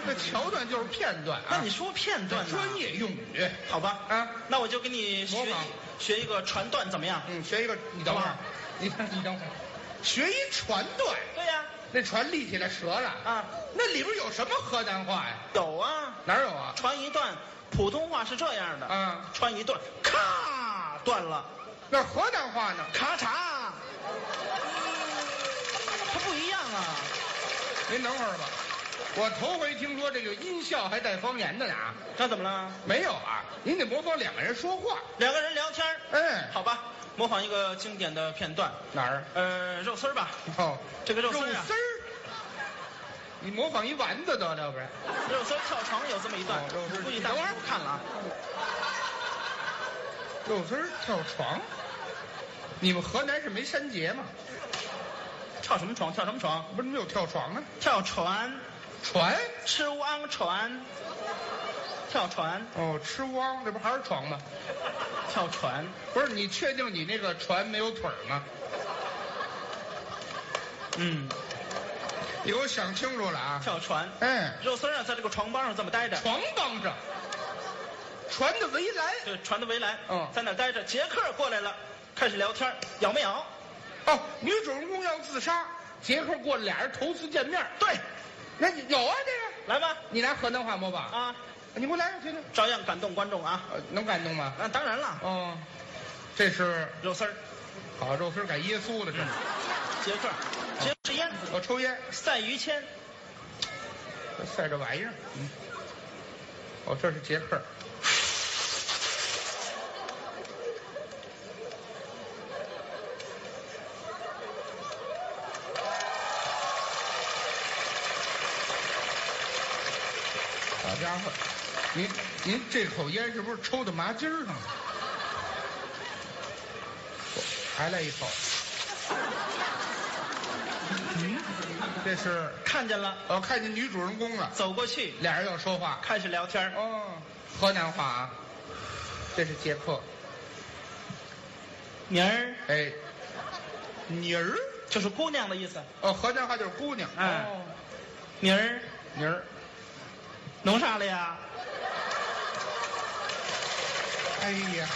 那桥段就是片段啊。 那你说片段呢？ 专业用语， 好吧？ 啊， 那我就给你学一个传段，怎么样？ 学一个，你等会儿，你等会儿，学一传段。 对呀。 那船立起来折了啊， 那里边有什么河南话呀？ 有啊， 哪有啊？ 传一段，普通话是这样的啊， 传一段，咔断了。 那河南话呢？ 咔嚓，它不一样啊。 您等会儿吧，我头回听说这个音效还带方言的呢。 那怎么了？ 没有啊，您得模仿两个人说话， 两个人聊天。 哎， 好吧，模仿一个经典的片段。 哪儿？ 肉丝儿吧。 哦， 这个肉丝儿啊。 肉丝儿，你模仿一丸子得了，不是？ 肉丝儿跳床有这么一段， 肉丝儿， 估计大家都看了啊。 肉丝儿跳床，你们河南是没山节吗？ 跳什么床？跳什么床？ 不是没有跳床啊？ 跳船。 船？ 吃汪船。跳船。 哦，吃汪，这不还是床吗？ 跳船。 不是，你确定你那个船没有腿儿吗？ 嗯， 你给我想清楚了啊！ 跳船。 哎， 肉丝儿啊，在这个床帮上这么待着。 床帮上，船的围栏。 对，船的围栏。 嗯， 在那待着。杰克过来了，开始聊天，咬没咬？ 哦，女主人公要自杀，杰克过来，俩人头次见面。 对， 那有啊，这个来吧， 你来河南话模仿啊， 你给我来，听听， 照样感动观众啊。 能感动吗？ 那当然了。 哦，这是肉丝儿， 好，肉丝改耶稣了，这是。 杰克，杰克是烟， 我抽烟， 赛于谦， 赛这玩意儿。嗯，哦，这是杰克。好家伙，您这口烟是不是抽到麻筋儿上了？还来一口。嗯，这是看见了， 我看见女主人公了， 走过去， 俩人要说话， 开始聊天。 哦，河南话啊，这是杰克。 妮儿， 哎，妮儿就是姑娘的意思。 哦，河南话就是姑娘。 哎， 哦， 妮儿， 妮儿， 弄啥了呀？ 哎呀，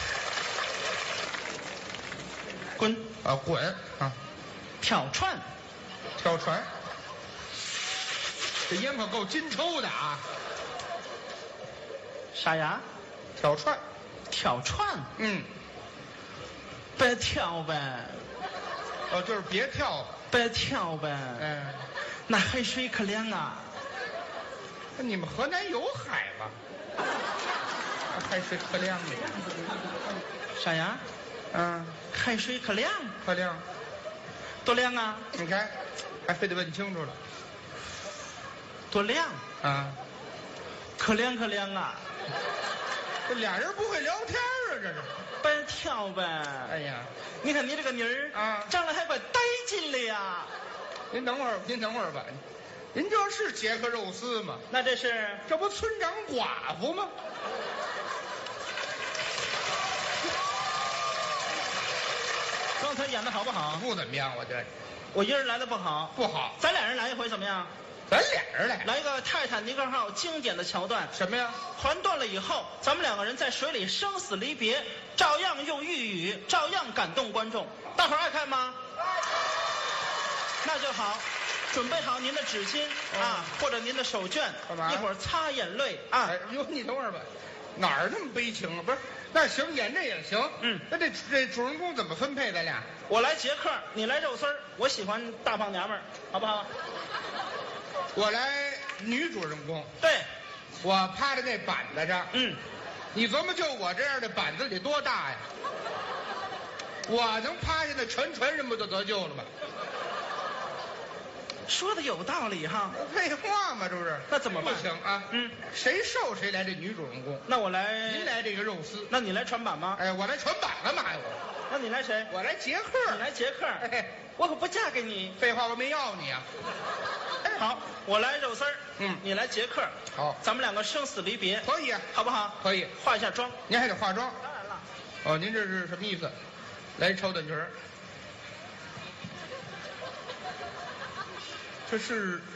滚！ 啊，滚啊！ 跳船， 跳船，这烟可够金抽的啊！ 啥呀？ 跳船， 跳船， 嗯， 别跳呗， 哦，就是别跳， 别跳呗。 嗯， 那海水可凉啊！ 那你们河南有海吗？海水可凉的。 啥呀？ 嗯， 海水可凉， 可凉。 多凉啊！ 你看，还非得问清楚了。 多凉啊， 可凉可凉啊！ 这俩人不会聊天啊，这是。 别跳呗！ 哎呀， 你看你这个妮儿啊， 长得还怪带劲的呀！ 您等会儿，您等会儿吧。您这是杰克肉丝吗？ 那这是？ 这不村长寡妇吗？ 刚才演的好不好？ 不怎么样，我觉得。 我一人来的不好。 不好。 咱俩人来一回怎么样？ 咱俩人来。 来一个泰坦尼克号经典的桥段。 什么呀？ 船断了以后，咱们两个人在水里生死离别，照样用粤语，照样感动观众。大伙儿爱看吗？那就好。准备好您的纸巾啊，或者您的手绢， 干嘛？ 一会儿擦眼泪啊。 哎呦，你等会儿吧，哪儿那么悲情啊？不是，那行，演这也行。 嗯， 那这主人公怎么分配咱俩？ 我来杰克，你来肉丝儿，我喜欢大胖娘们儿，好不好？ 我来女主人公。 对， 我趴在那板子上。 嗯， 你琢磨就我这样的板子得多大呀？我能趴下，那全人不就得救了吗？ 说的有道理哈。 废话嘛，这不是？ 那怎么办？ 不行啊。 嗯， 谁瘦谁来这女主人公。 那我来。 您来这个肉丝。 那你来船板吗？ 哎，我来船板干嘛呀？ 那你来谁？ 我来杰克。 你来杰克。 哎， 我可不嫁给你。 废话，我没要你啊。 哎，好，我来肉丝儿。 嗯， 你来杰克。 好， 咱们两个生死离别。 可以啊， 好不好？ 可以。 化一下妆。 您还得化妆。 当然了。 哦，您这是什么意思？来超短裙儿。这是